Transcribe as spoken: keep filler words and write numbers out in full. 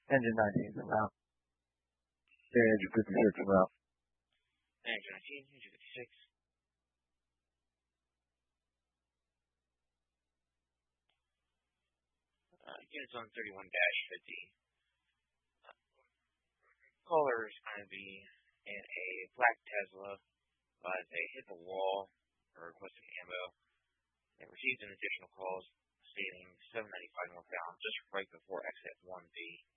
Engine nineteen from out. Yeah, engine fifty-six from out. Engine nineteen, engine fifty-six. Uh, units on thirty-one dash fifty. Uh, caller is going to be in a black Tesla, but they hit the wall or requesting ammo. They received an additional call stating seven ninety-five northbound just right before exit one B.